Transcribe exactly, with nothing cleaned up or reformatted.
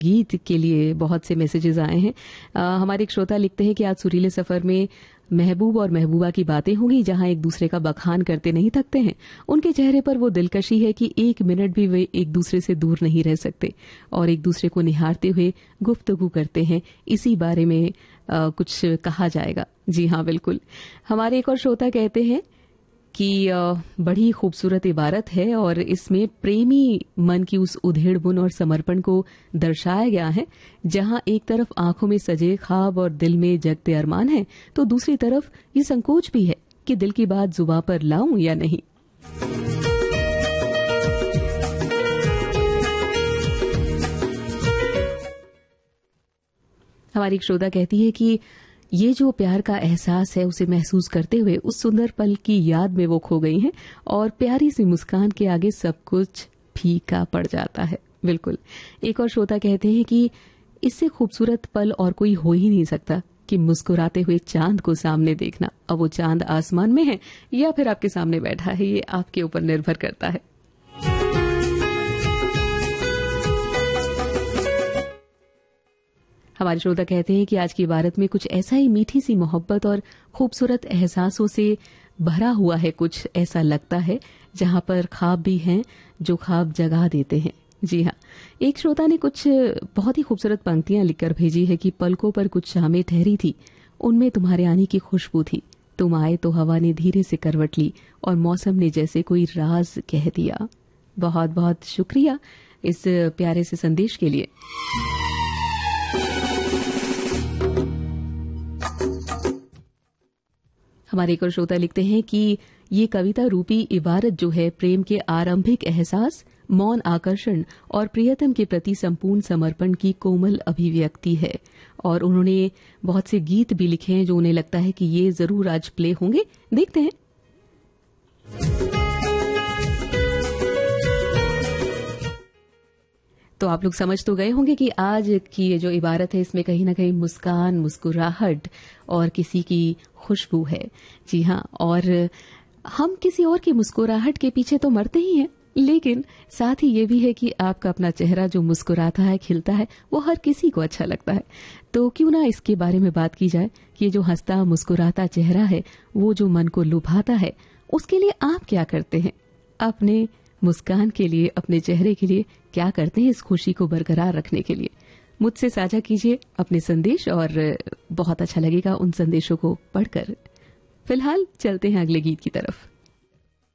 गीत के लिए बहुत से मैसेजेस आए हैं। आ, हमारे एक श्रोता लिखते हैं कि आज सुरीले सफर में महबूब और महबूबा की बातें होंगी, जहां एक दूसरे का बखान करते नहीं थकते हैं। उनके चेहरे पर वो दिलकशी है कि एक मिनट भी वे एक दूसरे से दूर नहीं रह सकते और एक दूसरे को निहारते हुए गुफ्तगू करते हैं। इसी बारे में आ, कुछ कहा जाएगा। जी हाँ, बिल्कुल। हमारे एक और श्रोता कहते हैं कि बड़ी खूबसूरत इबारत है और इसमें प्रेमी मन की उस उधेड़-बुन और समर्पण को दर्शाया गया है। जहां एक तरफ आंखों में सजे ख्वाब और दिल में जगते अरमान है, तो दूसरी तरफ ये संकोच भी है कि दिल की बात जुबां पर लाऊं या नहीं। हमारी एक श्रोता कहती है कि ये जो प्यार का एहसास है, उसे महसूस करते हुए उस सुंदर पल की याद में वो खो गई हैं और प्यारी सी मुस्कान के आगे सब कुछ फीका पड़ जाता है। बिल्कुल। एक और श्रोता कहते हैं कि इससे खूबसूरत पल और कोई हो ही नहीं सकता कि मुस्कुराते हुए चांद को सामने देखना। अब वो चांद आसमान में है या फिर आपके सामने बैठा है, ये आपके ऊपर निर्भर करता है। हमारे श्रोता कहते हैं कि आज की इबारत में कुछ ऐसा ही मीठी सी मोहब्बत और खूबसूरत एहसासों से भरा हुआ है। कुछ ऐसा लगता है जहां पर ख्वाब भी हैं जो ख्वाब जगा देते हैं। जी हाँ, एक श्रोता ने कुछ बहुत ही खूबसूरत पंक्तियां लिखकर भेजी है कि पलकों पर कुछ शामें ठहरी थी, उनमें तुम्हारे आने की खुशबू थी। तुम आए तो हवा ने धीरे से करवट ली और मौसम ने जैसे कोई राज कह दिया। बहुत बहुत शुक्रिया इस प्यारे से संदेश के लिए। हमारे एक और श्रोता लिखते हैं कि ये कविता रूपी इबारत जो है प्रेम के आरंभिक एहसास, मौन आकर्षण और प्रियतम के प्रति संपूर्ण समर्पण की कोमल अभिव्यक्ति है। और उन्होंने बहुत से गीत भी लिखे हैं जो उन्हें लगता है कि ये जरूर आज प्ले होंगे। देखते हैं। तो आप लोग समझ तो गए होंगे कि आज की ये जो इबारत है इसमें कहीं ना कहीं मुस्कान, मुस्कुराहट और किसी की खुशबू है। जी हाँ, और हम किसी और की मुस्कुराहट के पीछे तो मरते ही हैं, लेकिन साथ ही ये भी है कि आपका अपना चेहरा जो मुस्कुराता है, खिलता है, वो हर किसी को अच्छा लगता है। तो क्यों ना इसके बारे में बात की जाए कि ये जो हंसता मुस्कुराता चेहरा है, वो जो मन को लुभाता है, उसके लिए आप क्या करते हैं? अपने मुस्कान के लिए, अपने चेहरे के लिए क्या करते हैं इस खुशी को बरकरार रखने के लिए? मुझसे साझा कीजिए अपने संदेश और बहुत अच्छा लगेगा उन संदेशों को पढ़कर। फिलहाल चलते हैं अगले गीत की तरफ।